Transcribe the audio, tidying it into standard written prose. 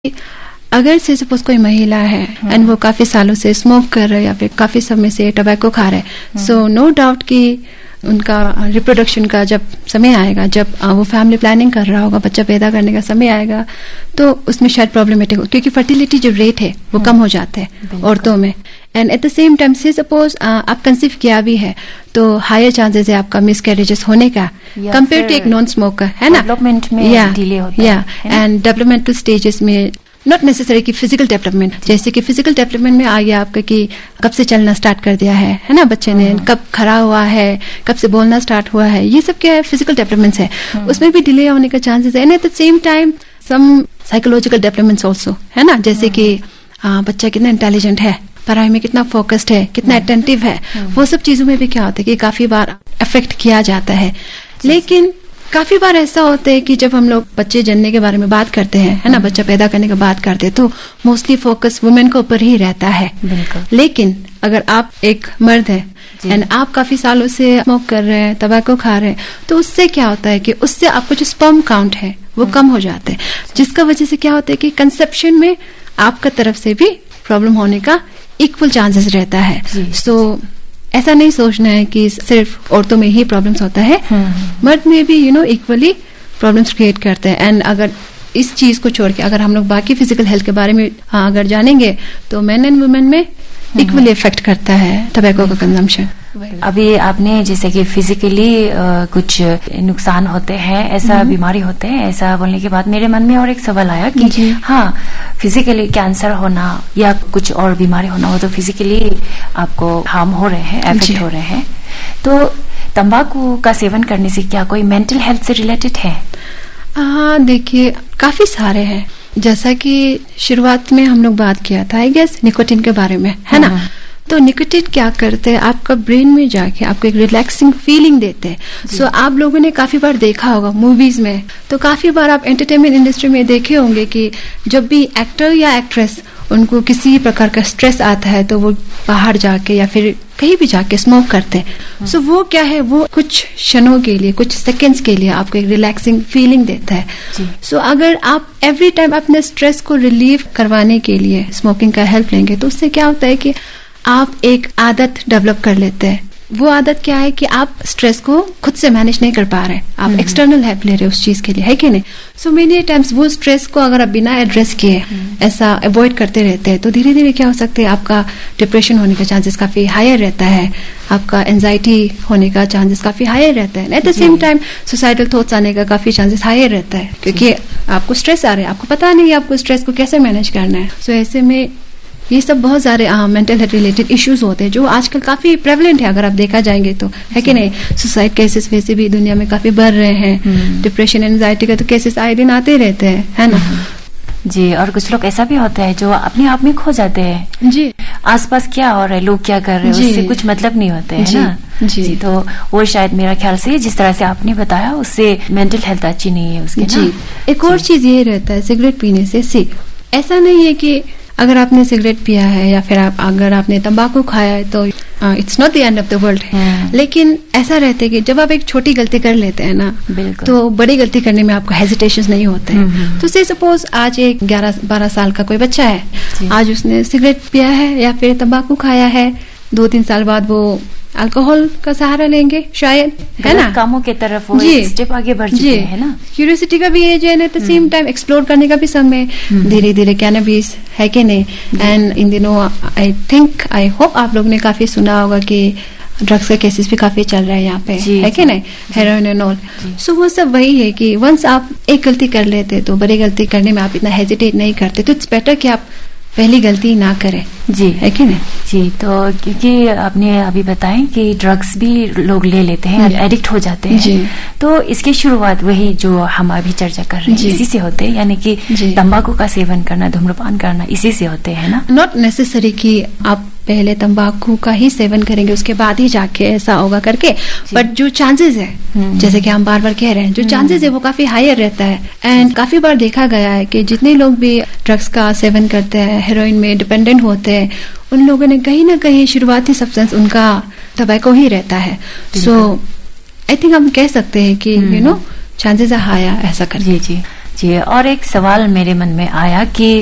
अगर से सपोज कोई महिला है एंड वो काफी सालों से स्मोक कर रहे हैं या फिर काफी समय से टबैको खा रहे हैं, सो नो डाउट कि उनका रिप्रोडक्शन का जब समय आएगा, जब वो फैमिली प्लानिंग कर रहा होगा, बच्चा पैदा करने का समय आएगा, तो उसमें शायद प्रॉब्लमेटिक हो, क्योंकि फर्टिलिटी जो रेट है वो कम हो जाते हैं औरतों में। And at the same time से सपोज आप कंसीव किया भी है तो हायर चांसेस है आपका मिसकैरेजेस होने का कंपेयर टू एक नॉन स्मोकर, है ना। डेवलपमेंट में डिले होता है एंड डेवलपमेंटल स्टेजेस में नॉट नेसेसरी कि फिजिकल डेवलपमेंट, जैसे कि फिजिकल डेवलपमेंट में आ गया आपका कि कब से चलना स्टार्ट कर दिया है ना बच्चे ने, कब खड़ा हुआ है, कब से बोलना स्टार्ट हुआ है, ये सब क्या है फिजिकल डेवलपमेंट्स है, उसमें भी डिले होने का चांसेस है। And at the same time some psychological developments also, है ना, जैसे कि बच्चा कितना इंटेलिजेंट है, पढ़ाई में कितना फोकस्ड है, कितना अटेंटिव है, वो सब चीजों में भी क्या होता है कि काफी बार अफेक्ट किया जाता है। लेकिन काफी बार ऐसा होता है कि जब हम लोग बच्चे जनने के बारे में बात करते हैं, है ना, बच्चा पैदा करने की बात करते हैं, तो मोस्टली फोकस वुमेन के ऊपर ही रहता है। लेकिन अगर आप एक मर्द है एंड आप काफी सालों से स्मोक कर रहे हैं, तंबाकू खा रहे हैं, तो उससे क्या होता है कि उससे आपको जो स्पर्म काउंट है वो कम हो जाता है, जिसका वजह से क्या होता है कि कंसेप्शन में आपका तरफ से भी प्रॉब्लम होने का इक्वल चांसेस रहता है। सो ऐसा नहीं सोचना है कि सिर्फ औरतों में ही प्रॉब्लम्स होता है, मर्द में भी इक्वली प्रॉब्लम्स क्रिएट करते हैं। एंड अगर इस चीज को छोड़ के अगर हम लोग बाकी फिजिकल हेल्थ के बारे में अगर जानेंगे तो मेन एंड वुमेन में इक्वली इफेक्ट करता है टबैको का कंजम्पशन। अभी आपने जैसे कि फिजिकली कुछ नुकसान होते हैं, ऐसा बीमारी होते हैं, ऐसा बोलने के बाद मेरे मन में और एक सवाल आया कि हाँ, फिजिकली कैंसर होना या कुछ और बीमारी होना हो तो फिजिकली आपको हार्म हो रहे हैं, एफेक्ट हो रहे हैं, तो तंबाकू का सेवन करने से क्या कोई मेंटल हेल्थ से रिलेटेड है? हाँ, देखिए काफी सारे हैं। जैसा कि शुरुआत में हम लोग बात किया था आई गेस निकोटिन के बारे में, है ना। तो निकोटिन क्या करते हैं, आपका ब्रेन में जाके आपको एक रिलैक्सिंग फीलिंग देते हैं। सो आप लोगों ने काफी बार देखा होगा मूवीज में, तो काफी बार आप एंटरटेनमेंट इंडस्ट्री में देखे होंगे कि जब भी एक्टर या एक्ट्रेस उनको किसी प्रकार का स्ट्रेस आता है तो वो बाहर जाके या फिर कहीं भी जाके स्मोक करते हैं। सो वो क्या है, वो कुछ क्षणों के लिए, कुछ सेकंड्स के लिए आपको एक रिलैक्सिंग फीलिंग देता है। सो अगर आप एवरी टाइम अपने स्ट्रेस को रिलीव करवाने के लिए स्मोकिंग का हेल्प लेंगे तो उससे क्या होता है कि आप एक आदत डेवलप कर लेते हैं। वो आदत क्या है कि आप स्ट्रेस को खुद से मैनेज नहीं कर पा रहे, आप एक्सटर्नल हेल्प ले रहे हो उस चीज के लिए, है कि नहीं। सो मेनी टाइम्स वो स्ट्रेस को अगर आप बिना एड्रेस किए ऐसा अवॉइड करते रहते हैं तो धीरे धीरे क्या हो सकते हैं, आपका डिप्रेशन होने का चांसेस काफी हायर रहता है, आपका एंजाइटी होने का चांसेस काफी हायर रहता है, at the same time suicidal thoughts आने का काफी चांसेस हायर रहता है, क्योंकि आपको स्ट्रेस आ रहा है, आपको पता नहीं आपको स्ट्रेस को कैसे मैनेज करना है। सो ऐसे में ये सब बहुत सारे मेंटल हेल्थ रिलेटेड इश्यूज होते हैं जो आजकल काफी प्रेवलेंट है, अगर आप देखा जाएंगे तो, है कि नहीं। सुसाइड केसेस वैसे भी दुनिया में काफी बढ़ रहे हैं, डिप्रेशन एंजाइटी का तो केसेस आए दिन आते रहते हैं, है ना जी। और कुछ लोग ऐसा भी होता है जो अपने आप में खो जाते हैं जी, आसपास क्या हो रहा है, लोग क्या कर रहे हैं, उससे कुछ मतलब नहीं होते है ना जी। तो वो शायद मेरा ख्याल से जिस तरह से आपने बताया उससे मेंटल हेल्थ अच्छी नहीं है उसके जी। एक और चीज ये रहता है सिगरेट पीने से, ऐसा नहीं है कि अगर आपने सिगरेट पिया है या फिर अगर आपने तंबाकू खाया है तो it's not the end of the world. लेकिन ऐसा रहता है कि जब आप एक छोटी गलती कर लेते हैं ना, तो बड़ी गलती करने में आपको हेजिटेशन नहीं होते हैं। तो से सपोज आज एक 11-12 साल का कोई बच्चा है, आज उसने सिगरेट पिया है या फिर तंबाकू खाया है, 2-3 साल बाद वो अल्कोहल का सहारा लेंगे शायद, है ना, कामों की तरफ वो एक स्टेप आगे बढ़ चुके हैं ना। क्यूरियोसिटी का भी एज है, at the same time explore करने का भी समय, धीरे धीरे कैनबिस, है कि नहीं। एंड इन दिनों आई होप आप लोग ने काफी सुना होगा कि ड्रग्स का केसेस भी काफी चल रहा है यहाँ पे, है कि नहीं, हेरोइन एंड ऑल। सो वो सब वही है कि वंस आप एक गलती कर लेते तो बड़ी गलती करने में आप इतना हेजिटेट नहीं करते, तो इट्स बेटर कि आप पहली गलती ना करें जी, है कि नहीं जी। तो क्योंकि आपने अभी बताया कि ड्रग्स भी लोग ले लेते हैं, एडिक्ट हो जाते हैं जी। तो इसकी शुरुआत वही जो हम अभी चर्चा कर रहे हैं इसी से होते हैं, यानी कि तंबाकू का सेवन करना, धूम्रपान करना इसी से होते हैं ना। नॉट नेसेसरी कि आप पहले तंबाकू का ही सेवन करेंगे उसके बाद ही जाके ऐसा होगा करके, बट जो चांसेस है, जैसे कि हम बार बार कह रहे हैं, जो चांसेस है वो काफी हायर रहता है। एंड काफी बार देखा गया है कि जितने लोग भी ड्रग्स का सेवन करते हैं, हेरोइन में डिपेंडेंट होते हैं, उन लोगों ने कहीं ना कहीं शुरुआती सब्सटेंस उनका टबैको ही रहता है। सो आई थिंक हम कह सकते हैं कि चांसेस है हायर ऐसा कर। जी जी। जी, और एक सवाल मेरे मन में आया कि